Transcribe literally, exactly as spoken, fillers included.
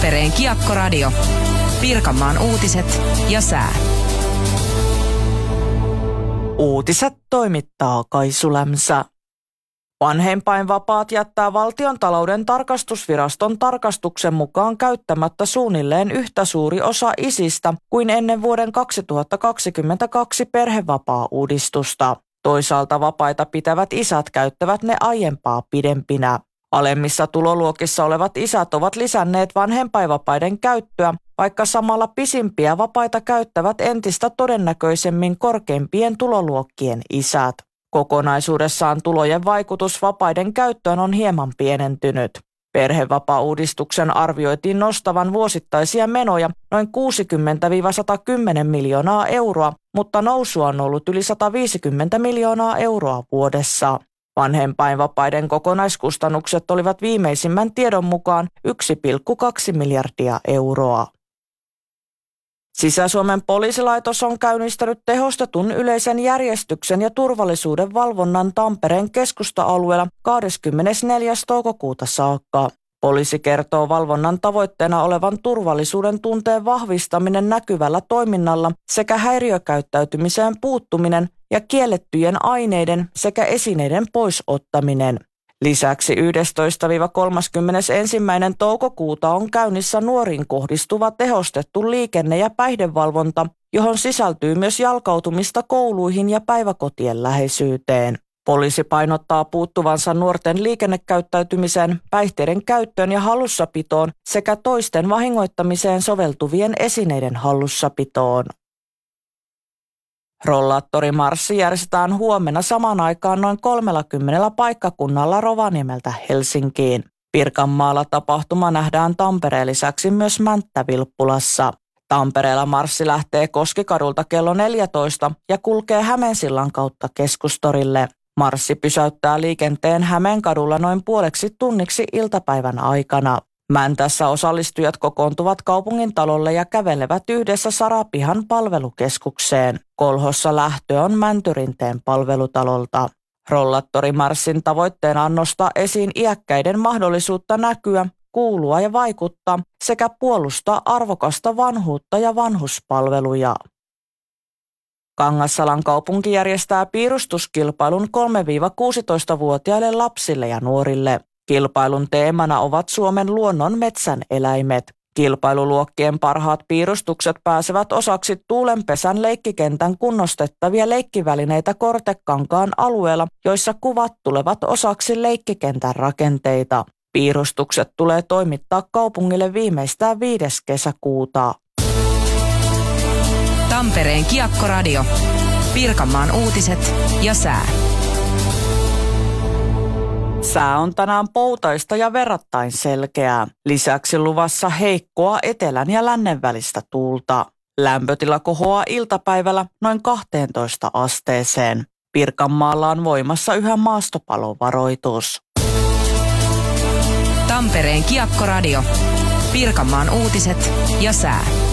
Tampereen Kiekko-radio. Pirkanmaan uutiset ja sää. Uutiset toimittaa Kaisu Lämsä. Vanhempainvapaat jättää Valtiontalouden tarkastusviraston tarkastuksen mukaan käyttämättä suunnilleen yhtä suuri osa isistä kuin ennen vuoden kaksituhattakaksikymmentäkaksi perhevapaa-uudistusta. Toisaalta vapaita pitävät isät käyttävät ne aiempaa pidempinä. Alemmissa tuloluokissa olevat isät ovat lisänneet vanhempainvapaiden käyttöä, vaikka samalla pisimpiä vapaita käyttävät entistä todennäköisemmin korkeimpien tuloluokkien isät. Kokonaisuudessaan tulojen vaikutus vapaiden käyttöön on hieman pienentynyt. Perhevapaa-uudistuksen arvioitiin nostavan vuosittaisia menoja noin kuusikymmentä sata kymmenen miljoonaa euroa, mutta nousua on ollut yli sata viisikymmentä miljoonaa euroa vuodessa. Vanhempainvapaiden kokonaiskustannukset olivat viimeisimmän tiedon mukaan yksi pilkku kaksi miljardia euroa. Sisä-Suomen poliisilaitos on käynnistänyt tehostetun yleisen järjestyksen ja turvallisuuden valvonnan Tampereen keskusta-alueella kahdeskymmenesneljäs toukokuuta saakka. Poliisi kertoo valvonnan tavoitteena olevan turvallisuuden tunteen vahvistaminen näkyvällä toiminnalla sekä häiriökäyttäytymiseen puuttuminen ja kiellettyjen aineiden sekä esineiden poisottaminen. Lisäksi yhdestoista kolmaskymmenesensimmäinen toukokuuta on käynnissä nuoriin kohdistuva tehostettu liikenne- ja päihdevalvonta, johon sisältyy myös jalkautumista kouluihin ja päiväkotien läheisyyteen. Poliisi painottaa puuttuvansa nuorten liikennekäyttäytymiseen, päihteiden käyttöön ja hallussapitoon sekä toisten vahingoittamiseen soveltuvien esineiden hallussapitoon. Rollaattorimarssi järjestetään huomenna samaan aikaan noin kolmellakymmenellä paikkakunnalla Rovaniemeltä Helsinkiin. Pirkanmaalla tapahtuma nähdään Tampereen lisäksi myös Mänttä-Vilppulassa. Tampereella marssi lähtee Koskikadulta kello neljätoista ja kulkee Hämeensillan kautta Keskustorille. Marssi pysäyttää liikenteen Hämeenkadulla noin puoleksi tunniksi iltapäivän aikana. Mäntässä osallistujat kokoontuvat kaupungintalolle ja kävelevät yhdessä Sarapihan palvelukeskukseen. Kolhossa lähtö on Mäntyrinteen palvelutalolta. Rollattorimarssin tavoitteena on nostaa esiin iäkkäiden mahdollisuutta näkyä, kuulua ja vaikuttaa sekä puolustaa arvokasta vanhuutta ja vanhuspalveluja. Kangassalan kaupunki järjestää piirustuskilpailun kolme-kuusitoistavuotiaille lapsille ja nuorille. Kilpailun teemana ovat Suomen luonnon metsän eläimet. Kilpailuluokkien parhaat piirustukset pääsevät osaksi Tuulenpesän leikkikentän kunnostettavia leikkivälineitä Kortekankaan alueella, joissa kuvat tulevat osaksi leikkikentän rakenteita. Piirustukset tulee toimittaa kaupungille viimeistään viides kesäkuuta. Tampereen Kiekko-radio. Pirkanmaan uutiset ja sää. Sää on tänään poutaista ja verrattain selkeää. Lisäksi luvassa heikkoa etelän ja lännen välistä tuulta. Lämpötila kohoaa iltapäivällä noin kahteentoista asteeseen. Pirkanmaalla on voimassa yhä maastopalovaroitus. Tampereen Kiekko-radio. Pirkanmaan uutiset ja sää.